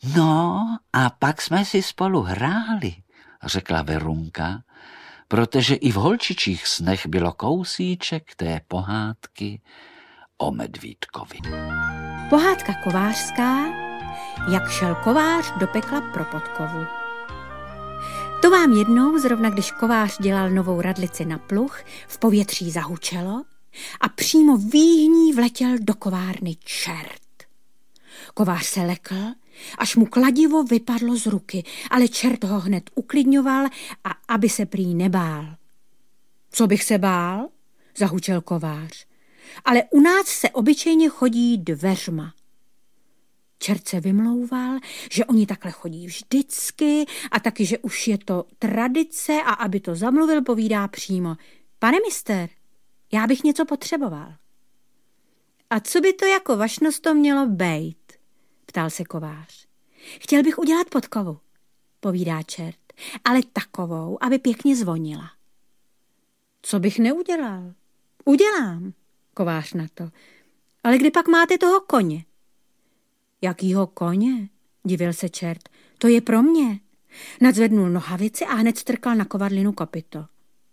No a pak jsme si spolu hráli, řekla Verunka, protože i v holčičích snech bylo kousíček té pohádky o Medvídkovi. Pohádka kovářská, jak šel kovář do pekla pro podkovu. To vám jednou, zrovna když kovář dělal novou radlici na pluh, v povětří zahučelo a přímo výhní vletěl do kovárny čert. Kovář se lekl, až mu kladivo vypadlo z ruky, ale čert ho hned uklidňoval a aby se prý nebál. Co bych se bál? Zahučel kovář. Ale u nás se obyčejně chodí dveřma. Čert se vymlouval, že oni takhle chodí vždycky a taky, že už je to tradice a aby to zamluvil, povídá přímo. Pane mister, já bych něco potřeboval. A co by to jako vašnosto mělo bejt? Ptal se kovář. Chtěl bych udělat podkovu, povídá čert, ale takovou, aby pěkně zvonila. Co bych neudělal? Udělám, kovář na to. Ale kdy pak máte toho koně? Jakýho koně? Divil se čert. To je pro mě. Nadzvednul nohavici a hned strkal na kovadlinu kopyto.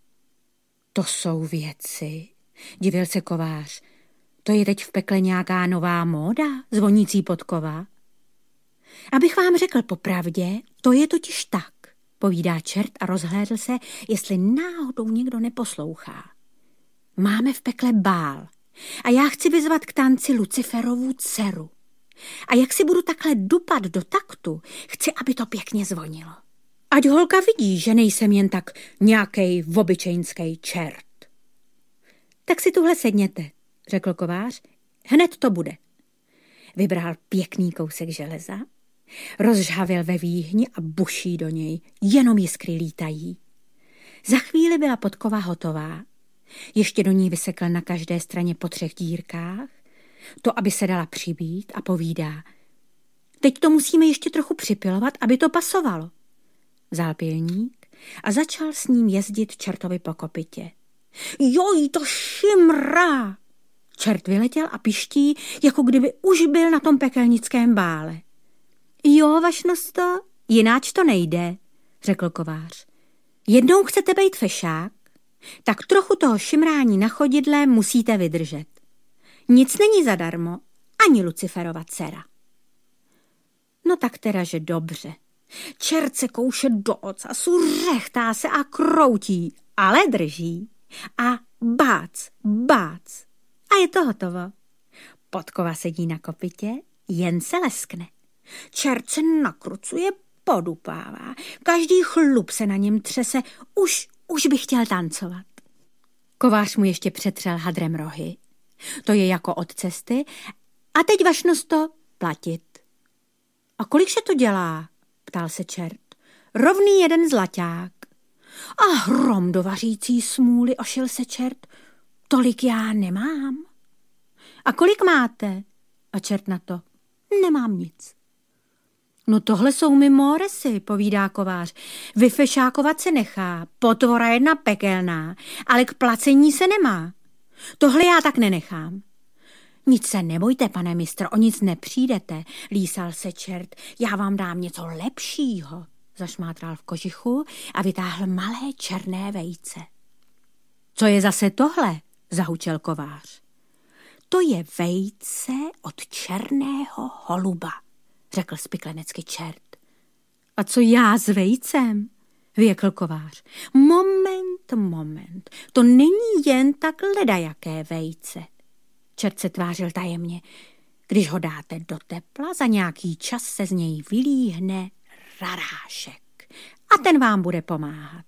To jsou věci, divil se kovář. To je teď v pekle nějaká nová móda, zvonící podkova? Abych vám řekl popravdě, to je totiž tak, povídá čert a rozhlédl se, jestli náhodou někdo neposlouchá. Máme v pekle bál a já chci vyzvat k tanci Luciferovu dceru. A jak si budu takhle dupat do taktu, chci, aby to pěkně zvonilo. Ať holka vidí, že nejsem jen tak nějakej obyčejnský čert. Tak si tuhle sedněte, řekl kovář, hned to bude. Vybral pěkný kousek železa, rozžhavil ve výhni a buší do něj, jenom jiskry lítají. Za chvíli byla podkova hotová, ještě do ní vysekl na každé straně po 3 dírkách, to, aby se dala přibít a povídá. Teď to musíme ještě trochu připilovat, aby to pasovalo. Vzal pilník a začal s ním jezdit čertovi po kopytě. Joj, to šimrá! Čert vyletěl a piští, jako kdyby už byl na tom pekelnickém bále. Jo, vašnosto, jináč to nejde, řekl kovář. Jednou chcete bejt fešák, tak trochu toho šimrání na chodidle musíte vydržet. Nic není zadarmo, ani Luciferova dcera. No tak teda, že dobře. Čert se kouše do ocasu, řechtá se a kroutí, ale drží. A bác. A je to hotovo. Podkova sedí na kopytě, jen se leskne. Čert se nakrucuje, podupává. Každý chlup se na něm třese, už by chtěl tancovat. Kovář mu ještě přetřel hadrem rohy. To je jako od cesty. A teď vašnosto platit. A kolik se to dělá? Ptal se čert. Rovný 1 zlaťák. A hrom do vařící smůly, ošil se čert. Tolik já nemám. A kolik máte? A čert na to. Nemám nic. No tohle jsou mi móresy, povídá kovář. Vyfešákovat se nechá, potvora jedna pekelná, ale k placení se nemá. Tohle já tak nenechám. Nic se nebojte, pane mistr, o nic nepřijdete, lísal se čert. Já vám dám něco lepšího. Zašmátral v kožichu a vytáhl malé černé vejce. Co je zase tohle? Zahučel kovář. To je vejce od černého holuba, řekl spiklenecky čert. A co já s vejcem? Vyjekl kovář. Moment, to není jen tak ledajaké vejce. Čert se tvářil tajemně. Když ho dáte do tepla, za nějaký čas se z něj vylíhne rarášek a ten vám bude pomáhat.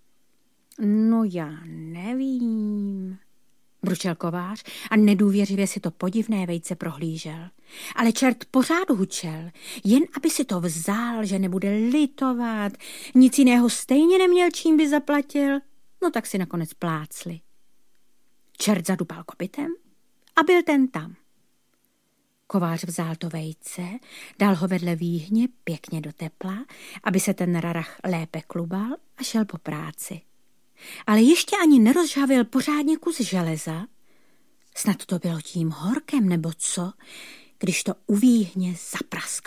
No já nevím, bručel kovář a nedůvěřivě si to podivné vejce prohlížel. Ale čert pořád hučel, jen aby si to vzal, že nebude litovat, nic jiného stejně neměl, čím by zaplatil, no tak si nakonec plácli. Čert zadupal kopytem a byl ten tam. Kovář vzal to vejce, dal ho vedle výhně pěkně do tepla, aby se ten rarach lépe klubal a šel po práci. Ale ještě ani nerozžhavil pořádně kus železa, snad to bylo tím horkem nebo co, když to u výhně zaprasklo.